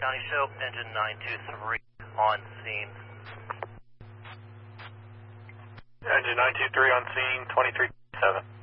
County Show, engine 923 on scene. Engine 923 on scene, 23.7.